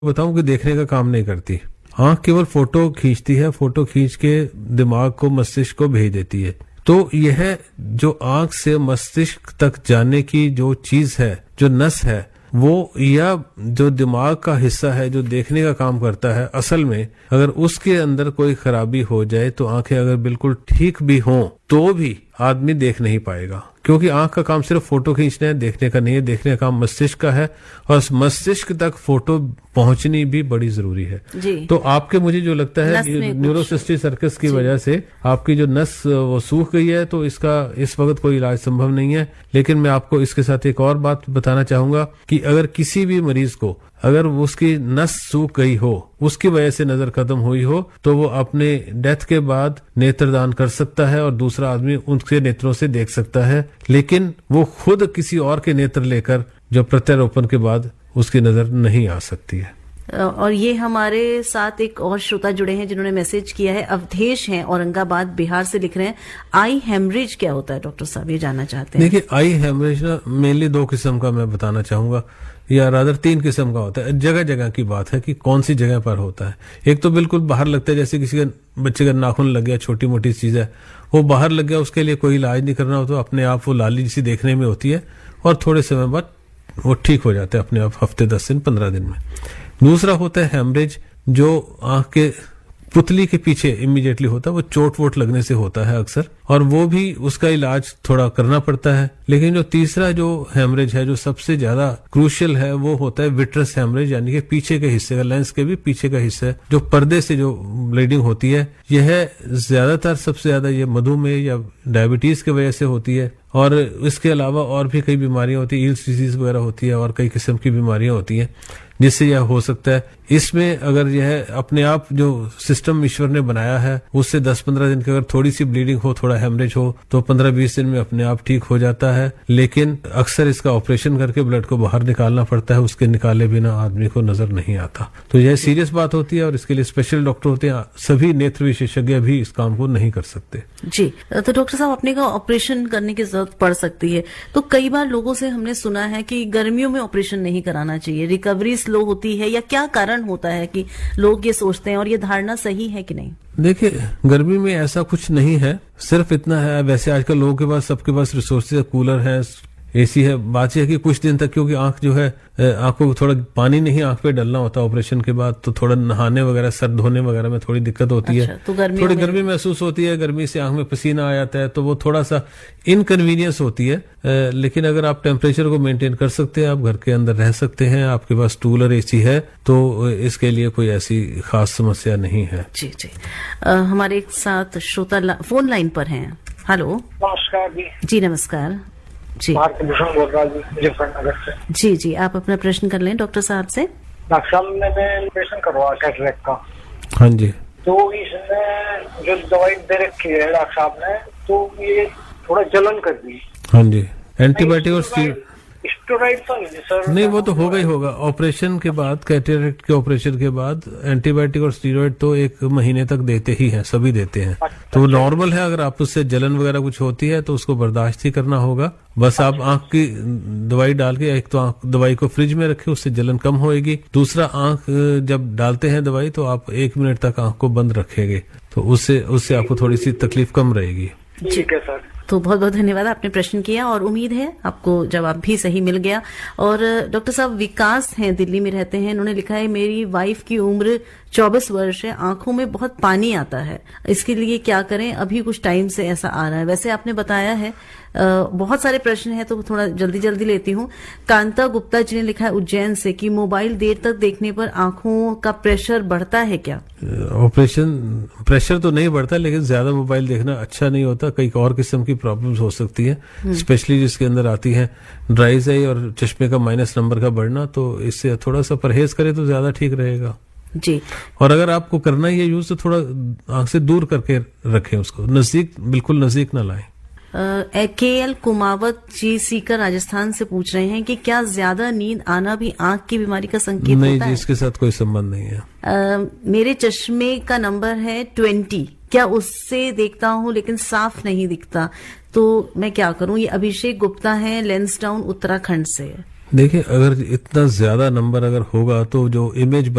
बताऊं कि देखने का काम नहीं करती। आंख केवल फोटो खींचती है, फोटो खींच के दिमाग को, मस्तिष्क को भेज देती है। तो यह जो आंख से मस्तिष्क तक जाने की जो चीज है, जो नस है, वो या जो दिमाग का हिस्सा है जो देखने का काम करता है, असल में अगर उसके अंदर कोई खराबी हो जाए तो आंखें अगर बिल्कुल ठीक भी हों तो भी आदमी देख नहीं पाएगा, क्योंकि आंख का काम सिर्फ फोटो खींचना है, देखने का नहीं है। देखने का काम मस्तिष्क का है और उस मस्तिष्क तक फोटो पहुंचनी भी बड़ी जरूरी है जी। तो आपके, मुझे जो लगता है न्यूरोसिस्टिक सर्कस की वजह से आपकी जो नस वो सूख गई है, तो इसका इस वक्त कोई इलाज संभव नहीं है। लेकिन मैं आपको इसके साथ एक और बात बताना चाहूंगा कि अगर किसी भी मरीज को अगर उसकी नस सूख गई हो, उसकी वजह से नजर खत्म हुई हो, तो वो अपने डेथ के बाद नेत्रदान कर सकता है और दूसरा आदमी उनके नेत्रों से देख सकता है। लेकिन वो खुद किसी और के नेत्र लेकर जो प्रत्यारोपण के बाद उसकी नजर नहीं आ सकती है। और ये हमारे साथ एक और श्रोता जुड़े हैं जिन्होंने मैसेज किया है, अवधेश हैं, औरंगाबाद बिहार से लिख रहे हैं, आई हेमरेज क्या होता है डॉक्टर साहब, ये जानना चाहते हैं। देखिए, आई हेमरेज ना मेनली 2 किस्म का मैं बताना चाहूंगा, या रादर 3 किस्म का होता है। जगह जगह की बात है कि कौन सी जगह पर होता है। एक तो बिल्कुल बाहर लगता है, जैसे किसी का बच्चे का नाखून लग गया, छोटी मोटी चीज है, वो बाहर लग गया, उसके लिए कोई इलाज नहीं करना हो, तो अपने आप वो लाली सी देखने में होती है और थोड़े समय बाद वो ठीक हो जाते हैं अपने आप, हफ्ते 10 दिन 15 दिन में। दूसरा होता है हेमरेज, जो आंख के पुतली के पीछे इमीडिएटली होता है, वो चोट वोट लगने से होता है अक्सर, और वो भी उसका इलाज थोड़ा करना पड़ता है। लेकिन जो तीसरा जो हेमरेज है, जो सबसे ज्यादा क्रूशियल है, वो होता है विट्रस हेमरेज, यानी कि पीछे के हिस्से का, लेंस के भी पीछे का हिस्सा, जो पर्दे से जो ब्लीडिंग होती है। यह ज्यादातर सबसे ज्यादा ये मधुमेह या डायबिटीज की वजह से होती है, और इसके अलावा और भी कई बीमारियां होती है, ईल्स डिजीज वगैरह होती है, और कई किस्म की बीमारियां होती हैं जिससे यह हो सकता है। इसमें अगर यह अपने आप जो सिस्टम ईश्वर ने बनाया है, उससे 10-15 दिन की अगर थोड़ी सी ब्लीडिंग हो, थोड़ा हेमरेज हो, तो 15-20 दिन में अपने आप ठीक हो जाता है। लेकिन अक्सर इसका ऑपरेशन करके ब्लड को बाहर निकालना पड़ता है, उसके निकाले बिना आदमी को नजर नहीं आता। तो यह सीरियस बात होती है और इसके लिए स्पेशल डॉक्टर होते हैं। सभी नेत्र विशेषज्ञ भी इस काम को नहीं कर सकते। जी, तो डॉक्टर साहब, अपने का ऑपरेशन करने की जरूरत पड़ सकती है, तो कई बार लोगों से हमने सुना है कि गर्मियों में ऑपरेशन नहीं कराना चाहिए, रिकवरी स्लो होती है, या क्या कारण होता है कि लोग ये सोचते हैं, और ये धारणा सही है कि नहीं? देखिए, गर्मी में ऐसा कुछ नहीं है, सिर्फ इतना है, वैसे आजकल लोगों के पास, सबके पास रिसोर्सेज, कूलर है, एसी है। बात यह है कि कुछ दिन तक, क्योंकि आंख जो है, आंखों को थोड़ा पानी नहीं आंख पे डलना होता ऑपरेशन के बाद, तो थोड़ा नहाने वगैरह, सर धोने वगैरह में थोड़ी दिक्कत होती है। तो थोड़ी गर्मी महसूस होती है, गर्मी से आंख में पसीना आ जाता है, तो वो थोड़ा सा इनकन्वीनियंस होती है। लेकिन अगर आप टेम्परेचर को मेंटेन कर सकते हैं, आप घर के अंदर रह सकते हैं, आपके पास टूल और एसी है, तो इसके लिए कोई ऐसी खास समस्या नहीं है। जी जी। हमारे एक साथ श्रोता फोन लाइन पर हैं। हेलो, नमस्कार जी। जी नमस्कार जी, भूषण बोल रहा हूँ मुजफ्फरनगर से। जी जी, आप अपना प्रश्न कर लें डॉक्टर साहब से। डॉक्टर साहब, मैंने ऑपरेशन करवाया कैटरेक्ट का। हाँ जी। तो इसमें जो दवाई दे रखी है डॉक्टर साहब ने, तो ये थोड़ा जलन कर दी। हाँ जी, एंटीबायोटिक और स्टेरॉइड तो नहीं सर? नहीं, वो तो होगा ही होगा। ऑपरेशन के बाद, कैटरेक्ट के ऑपरेशन के बाद एंटीबायोटिक और स्टीरॉइड तो 1 महीने तक देते ही हैं, सभी देते हैं। तो नॉर्मल है, अगर आप उससे जलन वगैरह कुछ होती है तो उसको बर्दाश्त ही करना होगा। बस आप आंख की दवाई डाल के, एक तो आंख दवाई को फ्रिज में रखें, उससे जलन कम होएगी। दूसरा, आंख जब डालते हैं दवाई तो आप 1 मिनट तक आंख को बंद रखेंगे, तो उससे आपको थोड़ी सी तकलीफ कम रहेगी। ठीक है सर। तो बहुत बहुत धन्यवाद, आपने प्रश्न किया और उम्मीद है आपको जवाब भी सही मिल गया। और डॉक्टर साहब विकास हैं, दिल्ली में रहते हैं, इन्होंने लिखा है, मेरी वाइफ की उम्र 24 वर्ष है, आंखों में बहुत पानी आता है, इसके लिए क्या करें? अभी कुछ टाइम से ऐसा आ रहा है। वैसे आपने बताया है, बहुत सारे प्रश्न हैं तो थोड़ा जल्दी जल्दी लेती हूँ। कांता गुप्ता जी ने लिखा है उज्जैन से कि मोबाइल देर तक देखने पर आंखों का प्रेशर बढ़ता है क्या? ऑपरेशन प्रेशर तो नहीं बढ़ता, लेकिन ज्यादा मोबाइल देखना अच्छा नहीं होता। कई और किस्म की प्रॉब्लम्स हो सकती है, स्पेशली जिसके अंदर आती है ड्राइज आई और चश्मे का माइनस नंबर का बढ़ना। तो इससे थोड़ा सा परहेज करे तो ज्यादा ठीक रहेगा जी। और अगर आपको करना ही है यूज, तो थोड़ा आंख से दूर करके रखें उसको, नजदीक, बिल्कुल नजदीक ना लाएं। KL कुमावत जी सीकर राजस्थान से पूछ रहे हैं कि क्या ज्यादा नींद आना भी आंख की बीमारी का संकेत नहीं होता है? जी, इसके साथ कोई संबंध नहीं है। मेरे चश्मे का नंबर है 20, क्या उससे देखता हूँ लेकिन साफ नहीं दिखता, तो मैं क्या करूँ? ये अभिषेक गुप्ता है लेंसडाउन उत्तराखंड से। देखिए, अगर इतना ज्यादा नंबर अगर होगा तो जो इमेज